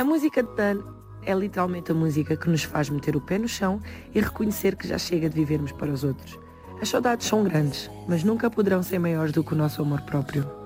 A música de Dan é literalmente a música que nos faz meter o pé no chão e reconhecer que já chega de vivermos para os outros. As saudades são grandes, mas nunca poderão ser maiores do que o nosso amor próprio.